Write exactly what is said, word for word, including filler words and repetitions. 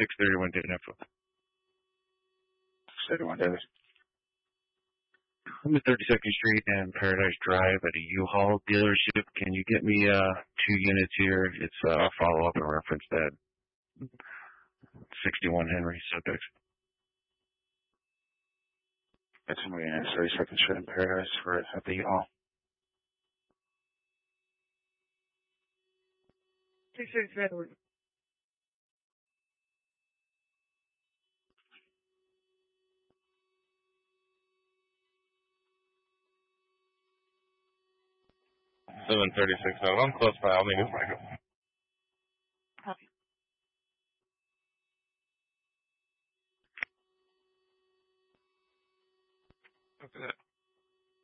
six thirty-one David Info. six thirty-one David. I'm at thirty-second Street and Paradise Drive at a U-Haul dealership. Can you get me uh, two units here? It's a uh, follow-up and reference that sixty-one Henry subject. It's in units, thirty-second Street in Paradise for at the U-Haul. six thirty-seven. seven thirty-six. I'm close by. I'll make it back up. Copy. Look at that.